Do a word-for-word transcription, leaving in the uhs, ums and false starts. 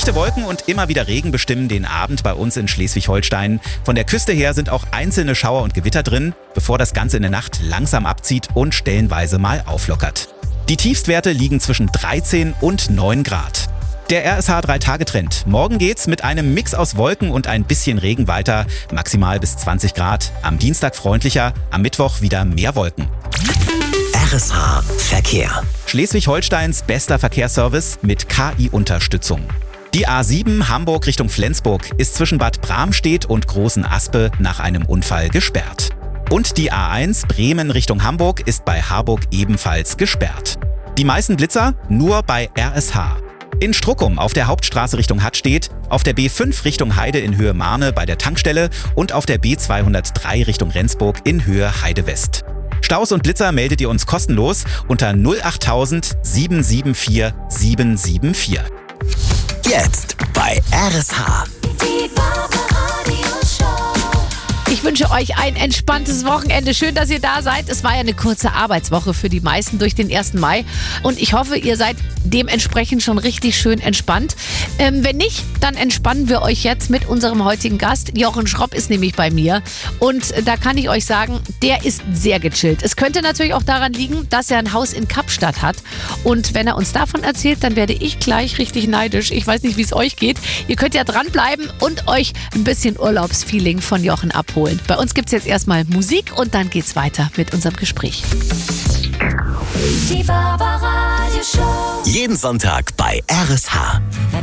Dichte Wolken und immer wieder Regen bestimmen den Abend bei uns in Schleswig-Holstein. Von der Küste her sind auch einzelne Schauer und Gewitter drin, bevor das Ganze in der Nacht langsam abzieht und stellenweise mal auflockert. Die Tiefstwerte liegen zwischen dreizehn und neun Grad. Der R S H drei Tage Trend. Morgen geht's mit einem Mix aus Wolken und ein bisschen Regen weiter, maximal bis zwanzig Grad. Am Dienstag freundlicher, am Mittwoch wieder mehr Wolken. R S H Verkehr. Schleswig-Holsteins bester Verkehrsservice mit K I-Unterstützung. Die A sieben Hamburg Richtung Flensburg ist zwischen Bad Bramstedt und Großen Aspe nach einem Unfall gesperrt. Und die A eins Bremen Richtung Hamburg ist bei Harburg ebenfalls gesperrt. Die meisten Blitzer nur bei R S H. In Struckum auf der Hauptstraße Richtung Hattstedt, auf der B fünf Richtung Heide in Höhe Marne bei der Tankstelle und auf der B zweihundertdrei Richtung Rendsburg in Höhe Heide West. Staus und Blitzer meldet ihr uns kostenlos unter null acht null null sieben sieben vier sieben sieben vier. Jetzt bei R S H. Ich wünsche euch ein entspanntes Wochenende. Schön, dass ihr da seid. Es war ja eine kurze Arbeitswoche für die meisten durch den ersten Mai. Und ich hoffe, ihr seid dementsprechend schon richtig schön entspannt. Ähm, wenn nicht, dann entspannen wir euch jetzt mit unserem heutigen Gast. Jochen Schropp ist nämlich bei mir. Und da kann ich euch sagen, der ist sehr gechillt. Es könnte natürlich auch daran liegen, dass er ein Haus in Kapstadt hat. Und wenn er uns davon erzählt, dann werde ich gleich richtig neidisch. Ich weiß nicht, wie es euch geht. Ihr könnt ja dranbleiben und euch ein bisschen Urlaubsfeeling von Jochen abholen. Bei uns gibt es jetzt erstmal Musik und dann geht's weiter mit unserem Gespräch. Jeden Sonntag bei R S H.